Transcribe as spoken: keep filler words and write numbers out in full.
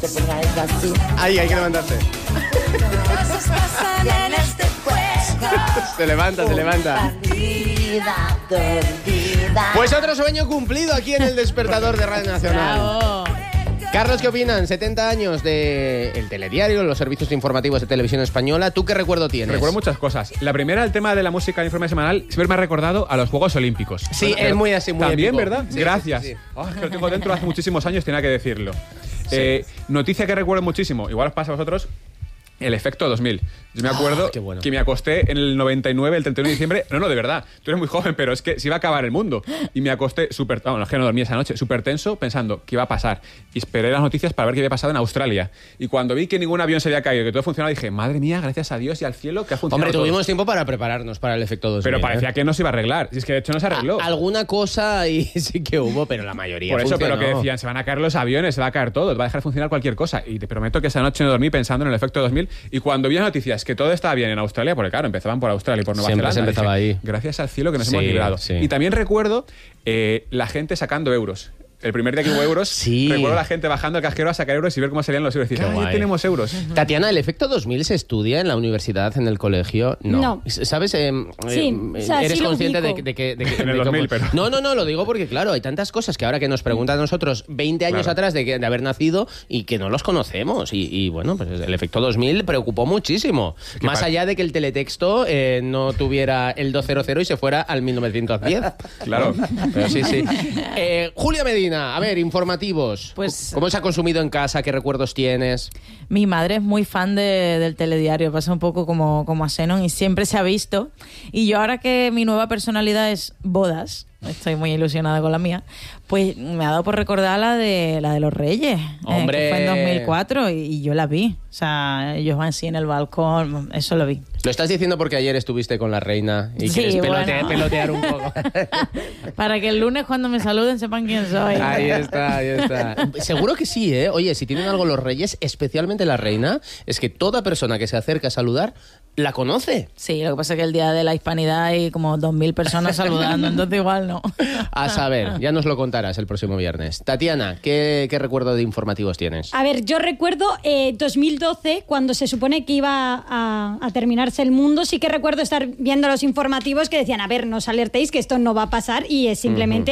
te pongáis así. Ahí, hay que levantarse. Se levanta, se levanta. Perdida, perdida. Pues otro sueño cumplido aquí en el Despertador de Radio Nacional. Bravo. Carlos, ¿qué opinan? setenta años de el telediario, los servicios informativos de televisión española. ¿Tú qué recuerdo tienes? Recuerdo muchas cosas. La primera, el tema de la música de informe semanal, siempre me ha recordado a los Juegos Olímpicos. Sí, Bueno, es muy así, muy También, épico. ¿verdad? Sí, Gracias. sí, sí. Oh, es que lo tengo dentro hace muchísimos años, tenía que decirlo. Sí. Eh, noticia que recuerdo muchísimo, igual os pasa a vosotros, el efecto dos mil. Yo me acuerdo Ah, qué bueno. que me acosté en el noventa y nueve, el treinta y uno de diciembre. No, no, de verdad. Tú eres muy joven, pero es que se iba a acabar el mundo. Y me acosté súper... Bueno, es que no dormí esa noche. Súper tenso, pensando qué iba a pasar. Y esperé las noticias para ver qué había pasado en Australia. Y cuando vi que ningún avión se había caído, que todo funcionaba, dije, madre mía, gracias a Dios y al cielo que ha funcionado Hombre, todo. tuvimos tiempo para prepararnos para el efecto dos mil. Pero ¿eh? parecía que no se iba a arreglar. Y es que de hecho no se arregló. A- alguna cosa ahí sí que hubo, pero la mayoría Por eso, funcionó. pero que decían, se van a caer los aviones, se va a caer todo, va a dejar de funcionar cualquier cosa. Y te prometo que esa noche no dormí pensando en el efecto dos mil. Y cuando vi las noticias que todo estaba bien en Australia, porque claro, empezaban por Australia y por Nueva Siempre Zelanda. se empezaba dije, ahí. Gracias al cielo que nos Sí, hemos librado. sí. Y también recuerdo eh, la gente sacando euros. El primer día que hubo euros, Sí. recuerdo la gente bajando al cajero a sacar euros y ver cómo salían los euros. Y Qué decir, ah, ya guay. tenemos euros. Tatiana, ¿el efecto dos mil se estudia en la universidad, en el colegio? No. No. ¿Sabes? Eh, Sí, eh, o sea, ¿Eres sí lo consciente de, ubico. de que... de que- En el de dos mil, cómo- pero- No, no, no, lo digo porque, claro, hay tantas cosas que ahora que nos preguntan a nosotros veinte años Claro. atrás de, que- de haber nacido y que no los conocemos. Y, y, bueno, pues el efecto dos mil preocupó muchísimo. que Más pa- allá de que el teletexto eh, no tuviera el doscientos y se fuera al mil novecientos diez. Claro. Pero sí, sí. Eh, Julia Medina, a ver, informativos. Pues- ¿Cómo se ha consumido en casa? ¿Qué recuerdos tienes? Mi madre es muy fan de- del telediario, pasa un poco como, como a Zenon y siempre se ha visto. Y yo ahora que mi nueva personalidad es bodas, estoy muy ilusionada con la mía, pues me ha dado por recordar la de la de los Reyes, eh, ¡Hombre! que fue en dos mil cuatro y, y yo la vi. O sea, ellos van así en el balcón, eso lo vi. Lo estás diciendo porque ayer estuviste con la reina y Sí, quieres pelote- bueno. pelotear un poco. Para que el lunes cuando me saluden sepan quién soy. Ahí está, ahí está. Seguro que sí, ¿eh? Oye, si tienen algo los reyes, especialmente la reina, es que toda persona que se acerca a saludar la conoce. Sí, lo que pasa es que el día de la hispanidad hay como dos mil personas saludando, entonces igual no. A saber, ya nos lo contarás el próximo viernes. Tatiana, ¿qué, qué recuerdo de informativos tienes? A ver, yo recuerdo eh, dos mil doce, cuando se supone que iba a, a terminarse el mundo, sí que recuerdo estar viendo los informativos que decían, a ver, no os alertéis que esto no va a pasar y es simplemente